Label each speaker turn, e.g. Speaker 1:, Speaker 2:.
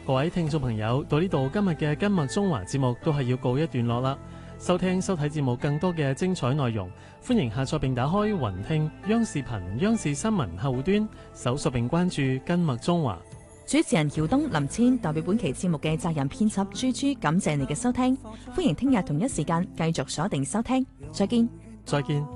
Speaker 1: 各位聽眾朋友，到呢度今日嘅今麥中華節目都係要告一段落啦。收聽收睇節目更多嘅精彩內容，歡迎下載並打開雲聽央視頻央視新聞客戶端，搜索並關注今麥中華。
Speaker 2: 主持人喬東、林千代表本期節目嘅責任編輯朱朱，感謝你嘅收聽，歡迎聽日同一時間繼續鎖定收聽，再見。
Speaker 1: 再見。